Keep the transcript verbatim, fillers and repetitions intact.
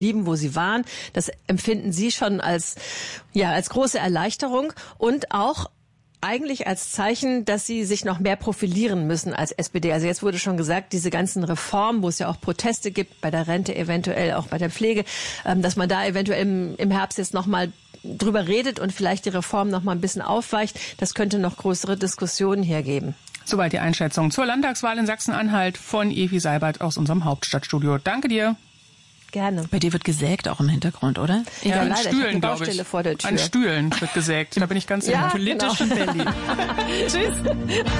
blieben, wo sie waren. Das empfinden Sie schon als, ja, als große Erleichterung und auch eigentlich als Zeichen, dass Sie sich noch mehr profilieren müssen als S P D. Also jetzt wurde schon gesagt, diese ganzen Reformen, wo es ja auch Proteste gibt, bei der Rente eventuell, auch bei der Pflege, dass man da eventuell im, im Herbst jetzt noch mal drüber redet und vielleicht die Reform noch mal ein bisschen aufweicht. Das könnte noch größere Diskussionen hier geben. Soweit die Einschätzung zur Landtagswahl in Sachsen-Anhalt von Evi Seibert aus unserem Hauptstadtstudio. Danke dir. Gerne. Bei dir wird gesägt auch im Hintergrund, oder? Ja, ja an leider. Stühlen, ich glaube ich. Vor der Tür. An Stühlen wird gesägt. Da bin ich ganz ja, politisch genau. in Berlin. Tschüss.